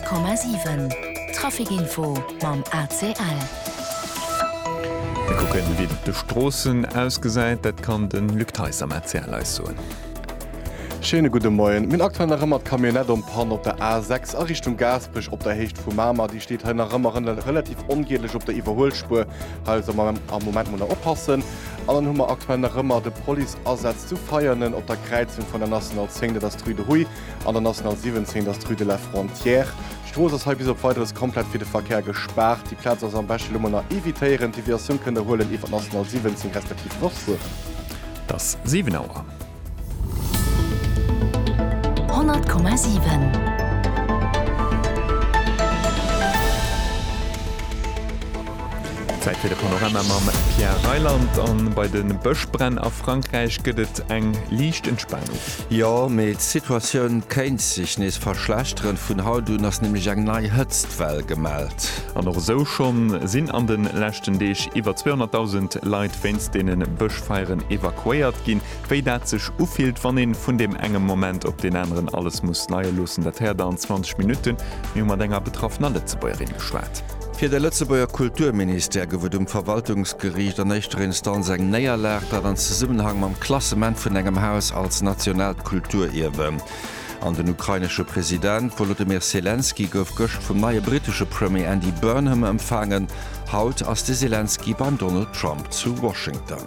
100,7 Trafikinfo mam ACL. Wir gucken, wie de Strossen ausgeseit, dat kann den Lückteis am ACL leisten. Schöne gute Morgen. Min aktuell Rëmmer Kamionett Pan op der A6 a Richtung Gasbrich op der Hecht vu Mama, die steht he Rëmmer relativ ongelech op der Iwerholspur, also man am Moment man oppassen. Allen hummer aktuell Rëmmer de Polizeiassatz zu feiernen op der Kreizung von der National 10 das Trüde Hui, an der National 17 das Trüde la Frontière. Stroos ist bis op weiteres komplett für den Verkehr gesperrt. Die Platz aus am Beispiel immer evitieren, die Version können holen iwwer National 17 respektiv noch suchen. Das 7 Uhr. 100,7 Zeit für den Panorama mit Pierre Reiland an bei den Böschbrenn auf Frankreich gëtt eng liicht Entspannung. Ja, mit Situationun kenint sich nes verschlechteren vun Haut du ass nämlich eng nei Hëtztwell gemeldt. An noch so schon sinn an den lächten Deeg iwwer 200.000 Leiit wennns denen Böschfeieren evakuiert ginn, wéi dat sech ufielt wann en vun dem engem Moment op den anderen alles muss neie losen, dat her an 20 Minuten wie mat enger betroffen Letzebäuerin geschwert. Fir der Letzebauer Kulturminister gewwet Verwaltungsgericht an nächster Instanz eng Näierlärt, dat an Zusammenhang mam Klassement vun engem Haus als Nationalkulturierwe. An den ukrainische Präsident Volodymyr Zelensky gouf gocht vum neue britische Premier Andy Burnham empfangen, haut ass de Zelensky beim Donald Trump zu Washington.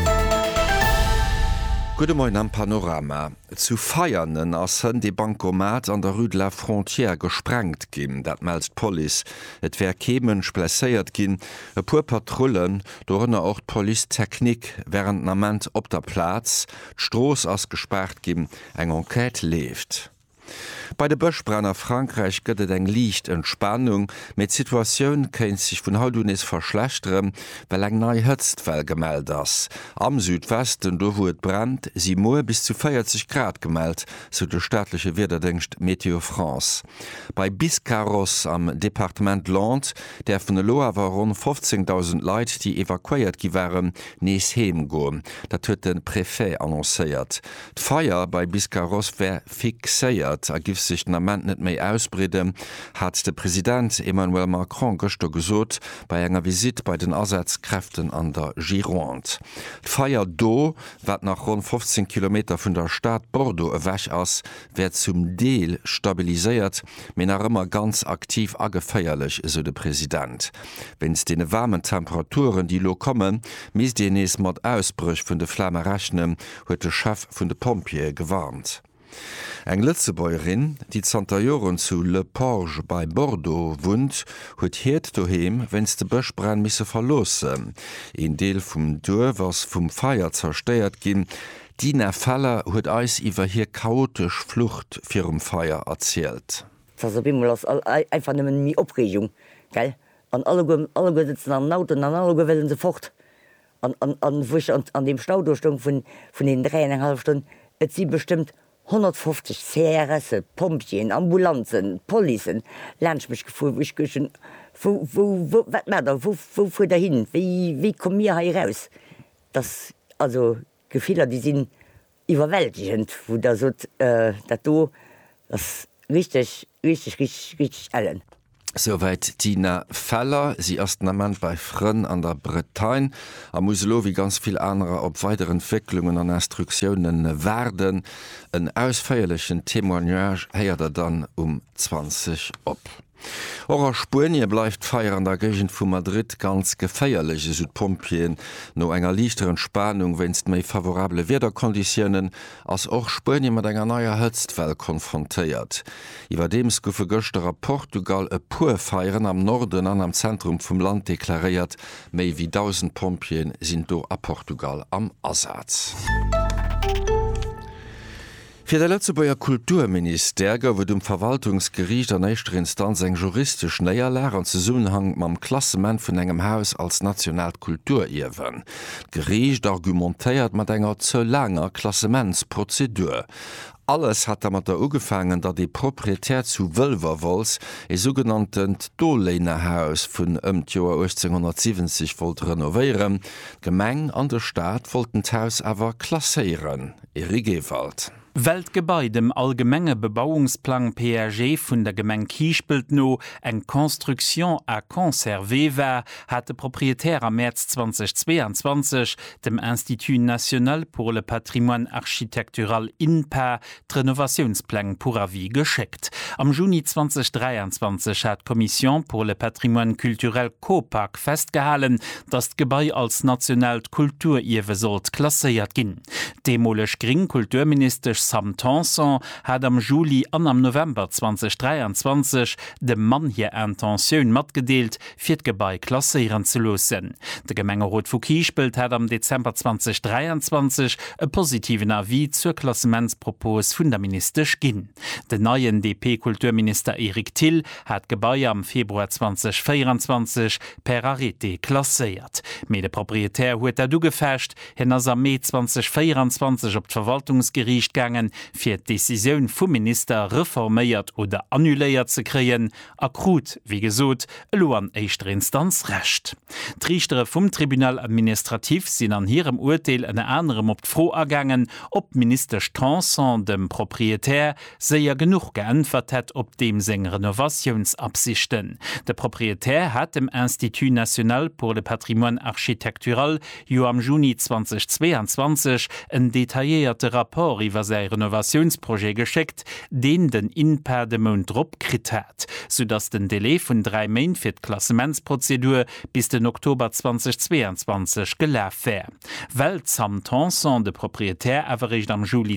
Gute Morgen am Panorama. Zu feiernen ass hën de Bankomat an der Rue de la Frontière gesprengt ginn, dat meldt Police. Et wär kemensch blesséiert ginn, e puer Patrullen, dorënner auch Polizeitechnik während Nament op der Platz, d'Stroos ass gesperrt ginn, eng Enquête left. Bei de Böschbrenner Frankreich gëtt eng liicht Entspannung, met Situationun kenint sich vun Hautunis verschlechterem, well eng nei Hëtztwell gemeldt ass. Am Südwesten, do wo et brennt, si moe bis zu 40 Grad gemeldt, so de staatliche Wetterdienst Meteo France. Bei Biscarrosse am Departement Land, der vun de Loa war rund 15.000 Leiit, die evakuiert gi waren, nees heem goen. Dat huet den Préfet annoncéiert. D'Feier bei Biscarrosse wär fixéiert, gif sich Nament net méi ausbrede, hat de Präsident Emmanuel Macron gëchter gesot bei enger Visit bei den Ersatzkräften an der Gironde. D'Feier do, wat nach rund 15 Kilometer vun der Stadt Bordeaux ewäch ass, wär zum Deel stabiliséiert, men er ëmmer ganz aktiv agefeierlich, so de Präsident. Wenns dee warmen Temperaturen, die lo kommen, mis dees mat Ausbrüch vun de Flamme rechnen, huet de Chef vun de Pompier gewarnt. Eng Letzebäuerin, die Zantajoren zu Le Porge bei Bordeaux wohnt, huet hiert doheem, wenns de Böschbrenn misse verlossen. Ein Deel vum Dur, was vum Feier zersteiert ginn, Dina Feller huet eis iwwer hier chaotisch Flucht firm Feier erzählt. Das ist einfach nimmen mi Opregung, gell? An alle sitzen am Auto, an alle gewellen se fort. An dem Staudurchstung von den 3,5 Stunden, et sie bestimmt 150 CRS, Pompien, Ambulanzen, Polizien, Lernschmich gefu, ich geschen, wat matter, wo dahin, wie komm mir hier raus? Das, also, Gefehler, die sind überwältigend, wo da so, das richtig allen. Soweit Tina Feller, sie erst Nament bei Frönn an der Bretagne, am Muselo wie ganz viel andere op weitere Entwicklungen an Instruktionen werden. Ein ausfeierlichen Témoignage heiert er dann 20 op. Orer Spurnie bleibt feier an der Gegend vu Madrid ganz gefeierlich Südpompien, no enger lichteren Spannung wennst méi favorable Wetterkonditionen, ass och Spurnie mat enger neuer Hëtztwell konfrontéiert. Iwer dems goufe Göchterer Portugal e puer feieren am Norden an am Zentrum vum Land deklariert, méi wie 1000 Pompien sind do a Portugal am Ersatz. Für der Letzebauer Kulturminister gouf Verwaltungsgericht an nächster Instanz eng juristisch Näierlehre an Zusammenhang mam Klassement vun engem Haus als Nationalkulturierwen. Gericht argumentéiert mat enger zu langer Klassementsprozedur. Alles hat mat der ugefangen, dat die Proprietär zu Wölverwols e sogenannten Doleinerhaus vun Joer 1870 wollt renovieren. Gemeng an der Staat wollten d'Haus awer klassieren. Erigewald. Weltgebei dem allgemenge Bebauungsplan PRG vun der Gemeng Kiespelt no eng Konstruktion a conservé war, hat de propriétaire am März 2022 dem Institut National pour le Patrimoine Architectural INPA d'Renovationsplan pour avis gescheckt. Am Juni 2023 hat Kommission pour le Patrimoine Culturel COPAC festgehalen, dass d'Gebei als nationalt Kulturiewe sollt klasseiert ginn. Demolech Gring Kulturminister Sam Tanson hat am Juli an am November 2023 dem Mann hier Intentionun matgedeelt, fir d'Gebei klasseieren zu losen. De Gemengerot vu Kiespelt hat am Dezember 2023 e positiven Avis zur Klassementspropos vun der Ministerisch ginn. Den neuen DP-Kulturminister Erik Till hat Gebei am Februar 2024 per Arrete klasseiert. Me de Proprietär huet du gefecht, hin as am Mai 2024 op d'Verwaltungsgericht gangen, fir d'Decisioun vum Minister reforméiert oder annuléiert ze kreien, akrut, wie gesot, lo an éichter Instanz recht. D'Richtere vum Tribunal administrativ sinn an hirem Urteil en anderem op d'Fro ergangen, ob Minister Tanson dem Proprietär séier genug geantwort het op dem seng Renovationsabsichten. Der Proprietär hat dem Institut National pour le Patrimoine Architectural jo am Juni 2022 en detaillierte rapport iwwer sei Renovationsprojekt geschickt, den INPA de Mondrop krit hat, sodass den Delay vun 3 Main fir d'Klassementsprozedur bis den Oktober 2022 gelaf wär. Weil Sam Tanson de Proprietär awerrecht am Juli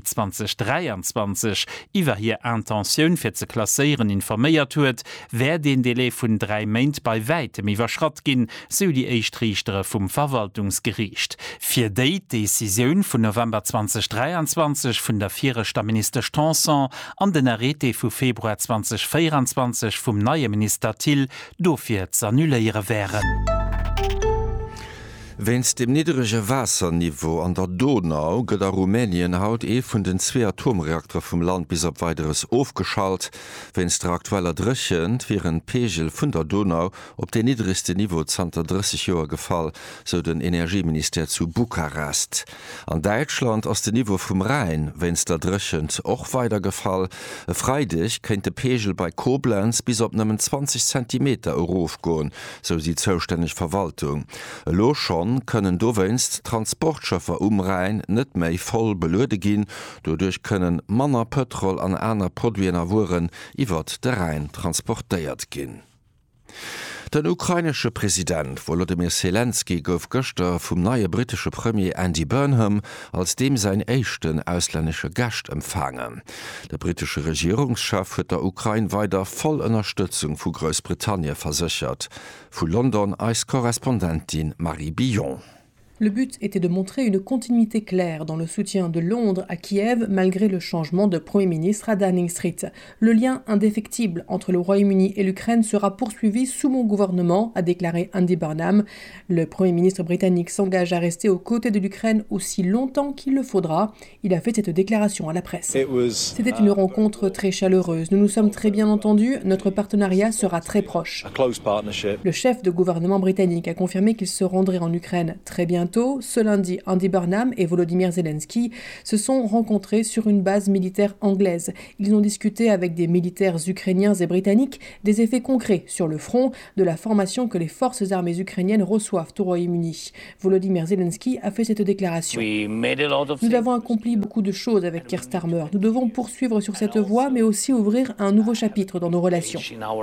2023 iwwer hier Intentionun fir ze klasseieren informéiert huet, wär den Delay vun 3 Main bei weitem iwwerschrott ginn, so die Eichtrichtere vum Verwaltungsgericht. Fir déi Decisioun vun November 2023 vun der vierter Minister Tanson an den Arrete vu Februar 2024 vum neue Minister Till dofir ze annuléiere wären. Wenns dem niederege Wasserniveau an der Donau gëtt a Rumänien haut vun den 2 Atomreaktor vum Land bis op weiteres aufgeschalt, wenns der aktueller Drëchen wären Pegel vun der Donau op de niedrigste Niveau 30 Joer gefall, so den Energieminister zu Bukarest. An Deutschland ass de Niveau vum Rhein, wenns der Drëchend och weiter gefall, freidig kennt de Pegel bei Koblenz bis op nëmmen 20 cm Eurof goen, so die zoustänneg Verwaltung. Lo schon können doweinst Transportschaffer Rhein net méi voll belöde gin, dodurch können Manner Petrol an einer Produiner Wuren iwwer de Rhein transportéiert gin. Den ukrainische Präsident Volodymyr Zelensky gouf gëster vum neue britische Premier Andy Burnham als dem sein échten ausländsche Gast empfangen. Der britische Regierungschef huet der Ukraine weiter voll Unterstützung vu Großbritannien versichert. Vu London als Korrespondentin Marie Billon. Le but était de montrer une continuité claire dans le soutien de Londres à Kiev malgré le changement de Premier ministre à Downing Street. Le lien indéfectible entre le Royaume-Uni et l'Ukraine sera poursuivi sous mon gouvernement, a déclaré Andy Burnham. Le Premier ministre britannique s'engage à rester aux côtés de l'Ukraine aussi longtemps qu'il le faudra. Il a fait cette déclaration à la presse. C'était une rencontre très chaleureuse. Nous nous sommes très bien entendus. Notre partenariat sera très proche. Le chef de gouvernement britannique a confirmé qu'il se rendrait en Ukraine très bientôt. Ce lundi, Andy Burnham et Volodymyr Zelensky se sont rencontrés sur une base militaire anglaise. Ils ont discuté avec des militaires ukrainiens et britanniques des effets concrets sur le front de la formation que les forces armées ukrainiennes reçoivent au Royaume-Uni. Volodymyr Zelensky a fait cette déclaration. Nous avons accompli beaucoup de choses avec Keir Starmer. Nous devons poursuivre sur cette voie, mais aussi ouvrir un nouveau chapitre dans nos relations.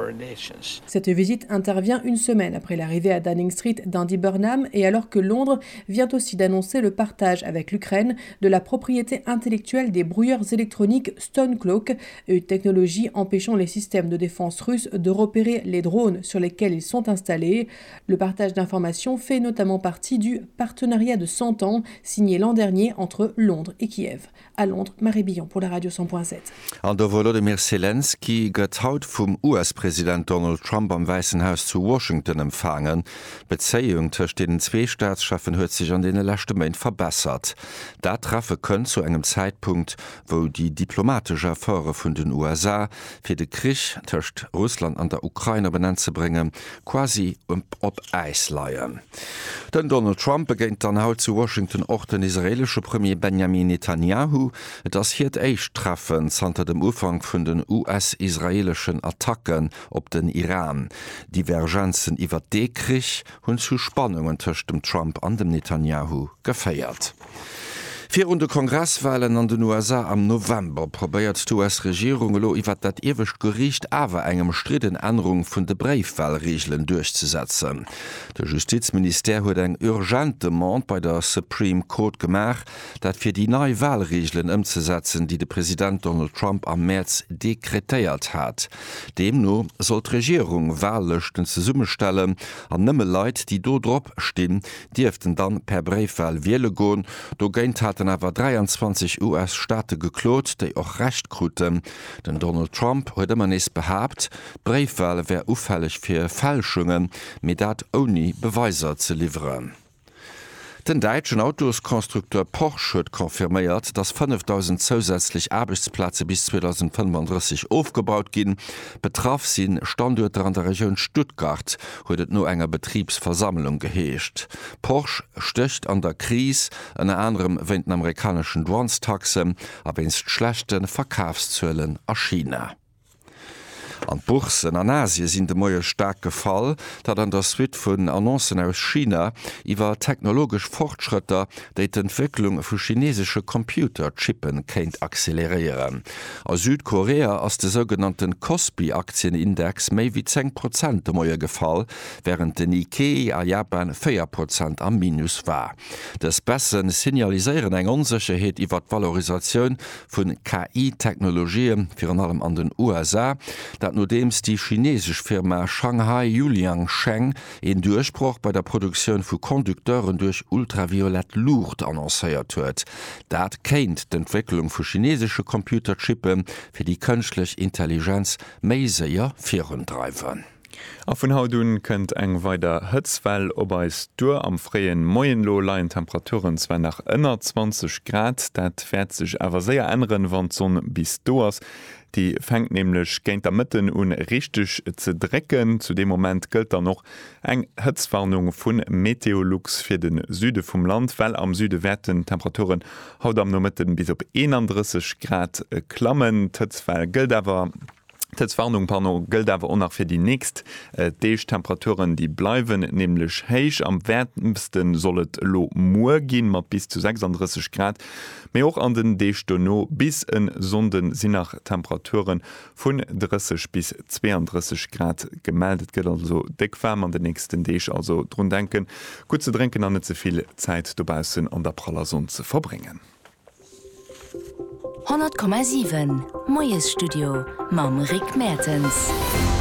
Cette visite intervient une semaine après l'arrivée à Downing Street d'Andy Burnham et alors que Londres vient aussi d'annoncer le partage avec l'Ukraine de la propriété intellectuelle des brouilleurs électroniques Stonecloak, une technologie empêchant les systèmes de défense russes de repérer les drones sur lesquels ils sont installés. Le partage d'informations fait notamment partie du partenariat de 100 ans signé l'an dernier entre Londres et Kiev. À Londres, Marie Billon pour la radio 100.7. An der Volodymyr Zelensky gëtt haut vum US-Präsident Donald Trump am Weißen Haus zu Washington empfangen. Bezeung tëcht den 2 Staatschefen huet sich an den letzten Main verbessert. Da treffe könnt zu engem Zeitpunkt, wo die diplomatische Affäre von den USA für den Krieg zwischen Russland an der Ukraine benannt zu bringen, quasi op Eis leiien. Denn Donald Trump beginnt dann haut zu Washington auch den israelische Premier Benjamin Netanyahu, das hier echt treffen hinter dem Ufang von den US-israelischen Attacken op den Iran. Divergenzen iwwer Dekrieg hun zu Spannungen zwischen dem Trump an dem Netanyahu gefeiert. 4 Runde Kongresswahlen an den USA am November probiert die US-Regierung iwwer dat ewig Gericht awer engem stritten Änderung vun de Briefwahlregeln durchzusetzen. Der Justizminister huet eng urgent Demand bei der Supreme Court gemacht, dat fir die neue Wahlregeln umzusetzen, die der Präsident Donald Trump am März dekretéiert hat. Demno soll die Regierung Wahllöchten ze Summe stellen an nëmme Leiit, die dodrop stehen, dürften dann per Briefwahl wählen gehen. Do geint hat awer 23 US-Staate geklot, déi och recht kruten. Den Donald Trump huet man es behabt, Briefwahl wär ufällig fir Fälschungen, mit dat oni Beweiser ze lieferen. Den deutschen Autoskonstrukteur Porsche hat konfirmiert, dass 5.000 zusätzlich Arbeitsplätze bis 2035 aufgebaut gehen. Betraf sind Standorte an der Region Stuttgart, wurde nur enger Betriebsversammlung geheescht. Porsche stöcht an der Krise, unter anderem wegen den amerikanischen Douanetaxen, aber ins schlechten Verkaufszöllen aus China. An Bursen an Asien sind de moie stark gefall, dat an der Suite vun Annoncen aus China iwwer technologisch Fortschritter déi d'Entwicklung vu chinesische Computerchippen kenint accelerieren. A Südkorea ass de sogenannten Kospi-Aktienindex méi wie 10% de moie gefall, während den Nikkei a Japan 4% am Minus war. Des Bessen signaliseieren eng Unsicherheet iwwer d'Valorisatioun vun KI-Technologien fir an allem an den USA, nodems die chinesische Firma Shanghai Yuliang Sheng en Durchbruch bei der Produktion vu Kondukteuren durch ultraviolett Lucht annoncéiert huet. Dat kennt d'Entwicklung vu chinesische Computerchippen fir die künstliche Intelligenz méiseier Virendreifen. A vun Hautun kënnt eng weider Hëtzwell op eis dur am freien Moienlo leien Temperaturen zwer nach ënner 20 Grad, dat fährt sich awer séier enren wann zon bis doas. Die fängt nämlich géint der Mitten un richtig ze drecken. Zu dem Moment gilt da noch eng Hëtzwarnung vun Meteolux fir den Süde vom Land, weil am Süde werden Temperaturen haut am no Mitten bis op 31 Grad klammen. Hëtzwell gilt awer Warnung gilt aber auch noch für die nächsten Temperaturen, die bleiben nämlich heiß. Am wärmsten soll es lo Mur gehen mit bis zu 36 Grad. Aber auch an den Dächtono bis in Sonden sind nach Temperaturen von 30 bis 32 Grad gemeldet. Geht also dick warm an den nächsten Däch. Also drum denken, gut zu trinken und nicht zu viel Zeit dabei sind, an der praller Sonne zu verbringen. 100,7 Moes Studio mam Rick Mertens.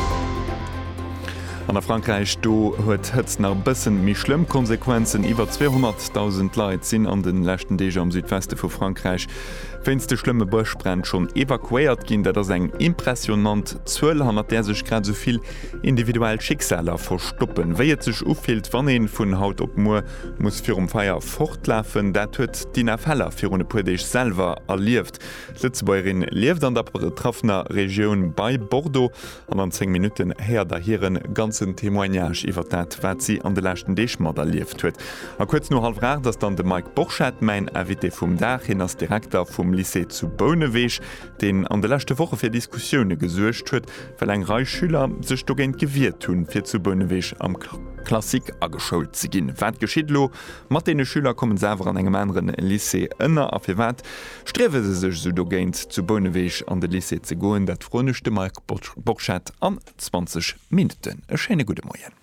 An der Frankreich do huet hëtz nach bëssen mi schlimm Konsequenzen. Iwer 200.000 Leiit sinn an den lächten Deger am Südweste vu Frankreich. Wennns de schlimme Buschbrand schon evakuiert ginn, dat ass eng impressionant 1200 Grad soviel individuell Schicksaler verstoppen. Wéiet sech ufhielt wann vun Haut op Mur muss fir Feier fortlafen, dat huet Dina Feller fir une pudeich selver erlieft. Lützebäuerin lieft an der betroffener Region bei Bordeaux an 10 Minuten her dahieren ganzen Témoignage iwwer dat, wat sie an de lächten Deechmat erlieft huet. A kurz no half rar, dats dann de Mike Borchat mein Invité vum Dach hin als Direktor vum Lycée zu Bonneweich, den an de lächte Woche fir Diskussioune gesuercht huet, well eng Reich Schüler sech do géint gewiert hunn fir zu Bonneweich am Klassik ageschaut ze ginn. Wat geschidlo, mat dee Schüler kommen sewer an engem anderen Lycée ënner a fir wat, strewe se sech so do géint zu Bonneweich an de Lycée ze goen, dat fronechte Mike Borchat an 20 Minuten. E schöne gute Morgen.